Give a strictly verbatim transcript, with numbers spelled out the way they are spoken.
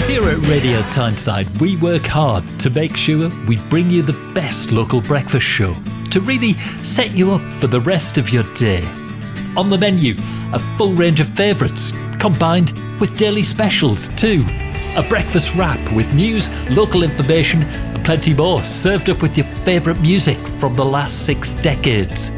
Here at Radio Tyneside, we work hard to make sure we bring you the best local breakfast show to really set you up for the rest of your day. On the menu, a full range of favourites, combined with daily specials too. A breakfast wrap with news, local information and plenty more, served up with your favourite music from the last six decades.